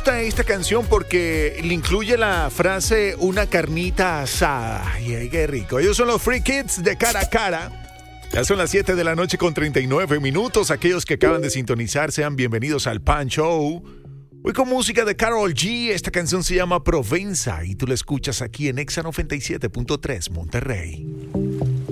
gusta esta canción porque le incluye la frase una carnita asada. Ay, qué rico. Ellos son los Free Kids de Cara a Cara. Ya son las 7 de la noche con 39 minutos. Aquellos que acaban de sintonizar, sean bienvenidos al Pan Show. Hoy con música de Karol G. Esta canción se llama Provenza y tú la escuchas aquí en Exa 97.3 Monterrey.